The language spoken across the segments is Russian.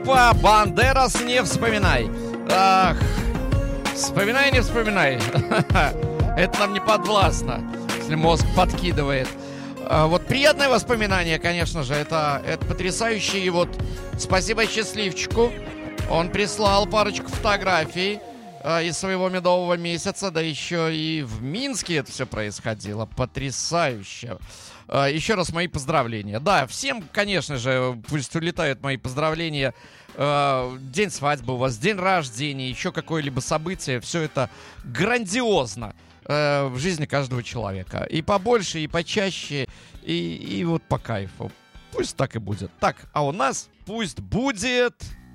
группа Бандерас, не вспоминай. Ах, вспоминай, не вспоминай. Это нам не подвластно, если мозг подкидывает. Вот приятное воспоминание, конечно же, это потрясающе. И вот спасибо счастливчику. Он прислал парочку фотографий из своего медового месяца, да еще и в Минске это все происходило. Потрясающе. Еще раз мои поздравления. Да, всем, конечно же, пусть улетают мои поздравления. День свадьбы у вас, день рождения, еще какое-либо событие. Все это грандиозно в жизни каждого человека. И побольше, и почаще, и вот по кайфу. Пусть так и будет. Так, а у нас пусть будет...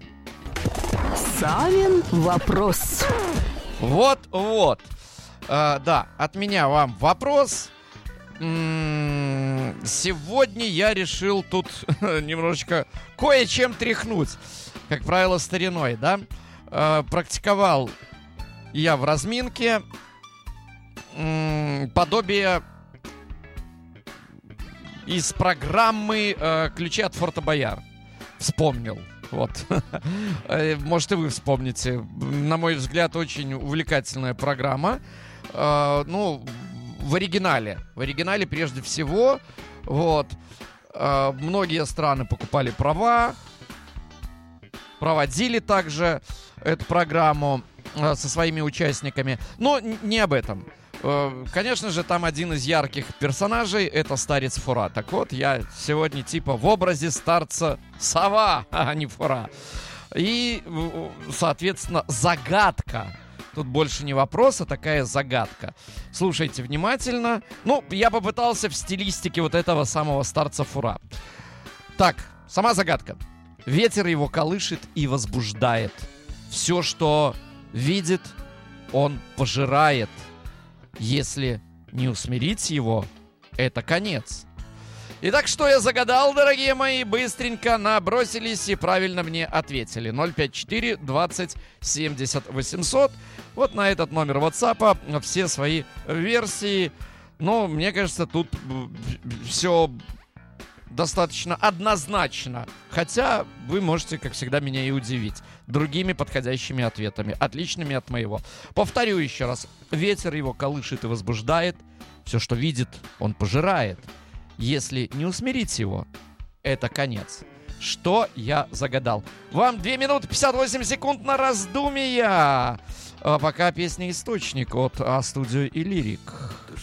Савин вопрос. Вот. Да, от меня вам вопрос. Сегодня я решил тут немножечко кое-чем тряхнуть. Как правило, стариной, да? Практиковал я в разминке подобие из программы «Ключи от Форта Боярд». Вспомнил. Вот. Может, и вы вспомните. На мой взгляд, очень увлекательная программа. Ну, в оригинале. В оригинале прежде всего. Вот. Многие страны покупали права. Проводили также эту программу со своими участниками. Но не об этом. Конечно же, там один из ярких персонажей — это старец Фура. Так вот, я сегодня типа в образе старца Сова, а не Фура. И, соответственно, загадка. Тут больше не вопрос, а такая загадка. Слушайте внимательно. Ну, я попытался в стилистике вот этого самого старца Фура. Так, сама загадка. Ветер его колышет и возбуждает. Все, что видит, он пожирает. Если не усмирить его, это конец. Итак, что я загадал, дорогие мои? Быстренько набросились и правильно мне ответили. 054 20 70 800. Вот на этот номер WhatsApp все свои версии. Но мне кажется, тут все достаточно однозначно. Хотя вы можете, как всегда, меня и удивить другими подходящими ответами, отличными от моего. Повторю еще раз. Ветер его колышет и возбуждает. Все, что видит, он пожирает. Если не усмирить его, это конец. Что я загадал? Вам 2 минуты 58 секунд на раздумья. А пока песня «Источник» от А-студио и Лирик.